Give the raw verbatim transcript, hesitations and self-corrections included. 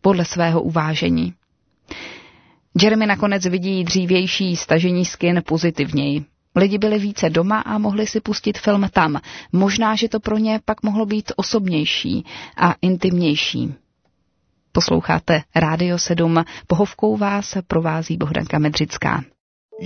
podle svého uvážení. Jeremy nakonec vidí dřívější stažení z kin pozitivněji. Lidi byli více doma a mohli si pustit film tam. Možná, že to pro ně pak mohlo být osobnější a intimnější. Posloucháte Rádio sedm, pohovkou vás provází Bohdanka Medřická.